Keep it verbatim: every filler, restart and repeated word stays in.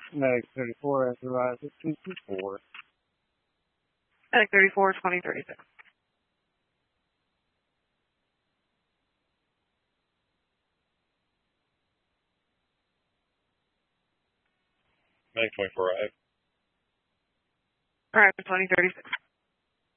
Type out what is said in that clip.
Medic thirty-four has arrived at two two four. Medic thirty-four, twenty thirty-six. Medic twenty-four arrived. Alright, twenty thirty-six.